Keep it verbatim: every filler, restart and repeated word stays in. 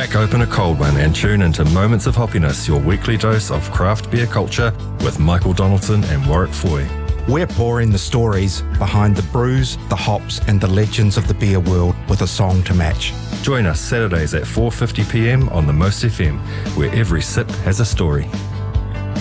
Crack open a cold one and tune into Moments of Hoppiness, your weekly dose of craft beer culture with Michael Donaldson and Warwick Foy. We're pouring the stories behind the brews, the hops and the legends of the beer world with a song to match. Join us Saturdays at four fifty p m on the Most F M, where every sip has a story.